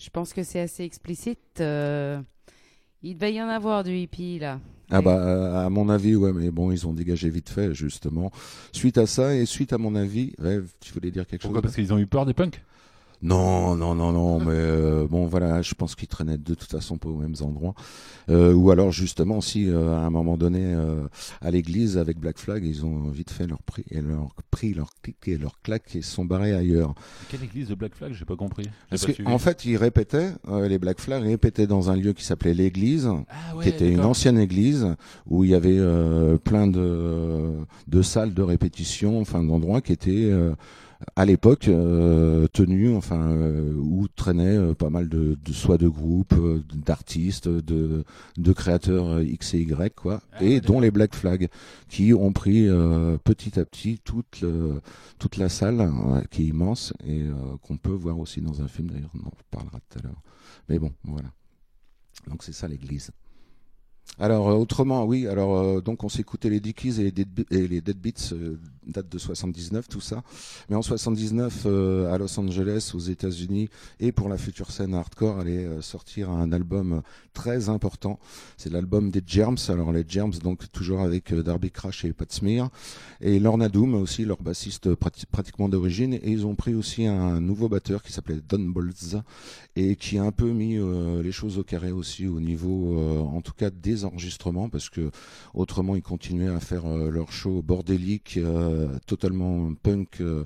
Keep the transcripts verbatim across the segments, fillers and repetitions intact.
Je pense que c'est assez explicite. euh, Il devait y en avoir du hippie là. Ah Ouais. bah euh, à mon avis ouais mais bon ils ont dégagé vite fait justement suite à ça et suite à mon avis ouais, tu voulais dire quelque chose Pourquoi? là? Parce qu'ils ont eu peur des punks? Non non non non mais euh, bon voilà je pense qu'ils traînaient de toute façon pas aux mêmes endroits. Euh, ou alors justement si euh, à un moment donné euh, à l'église avec Black Flag ils ont vite fait leur prix et leur prix leur clic et leur claque et se sont barrés ailleurs Quelle église de Black Flag? J'ai pas compris. J'ai parce pas que suivi. en fait ils répétaient euh, les Black Flag répétaient dans un lieu qui s'appelait l'église Ah qui ouais, était une d'accord. ancienne église où il y avait euh, plein de de salles de répétition enfin d'endroits qui étaient euh, à l'époque euh, tenus enfin euh, où traînaient euh, pas mal de, de soit de groupes euh, d'artistes de de créateurs euh, X et Y quoi Ah et ouais, dont d'accord. les Black Flag qui ont pris euh, petit à petit toute le, toute la salle euh, qui est immense et euh, qu'on peut voir aussi dans un film d'ailleurs on en parlera tout à l'heure mais bon voilà donc c'est ça l'église. Alors euh, autrement, oui. Alors euh, donc on s'écoutait les Dickies et les Dead, et les Dead Beats, euh, date de soixante-dix-neuf, tout ça. Mais en soixante-dix-neuf, euh, à Los Angeles, aux États-Unis, et pour la future scène hardcore, allait euh, sortir un album très important. C'est l'album des Germs. Alors les Germs, donc toujours avec euh, Darby Crash et Pat Smear, et Lorna Doom aussi, leur bassiste prati- pratiquement d'origine. Et ils ont pris aussi un nouveau batteur qui s'appelait Don Bolz et qui a un peu mis euh, les choses au carré aussi au niveau, euh, en tout cas des enregistrements, parce que autrement ils continuaient à faire euh, leur show bordélique, euh, totalement punk. Euh,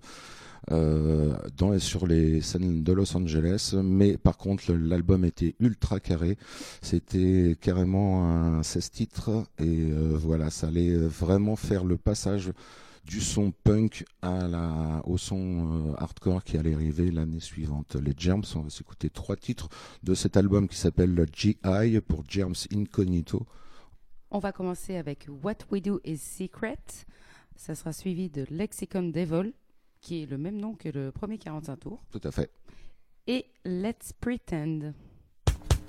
euh, dans, sur les scènes de Los Angeles, mais par contre le- l'album était ultra carré, c'était carrément un seize titres et euh, voilà, ça allait vraiment faire le passage du son punk à la, au son euh, hardcore qui allait arriver l'année suivante. Les Germs, on va s'écouter trois titres de cet album qui s'appelle G I pour Germs Incognito. On va commencer avec What We Do Is Secret. Ça sera suivi de Lexicon Devil, qui est le même nom que le premier quarante-cinq tours. Tout à fait. Et Let's Pretend.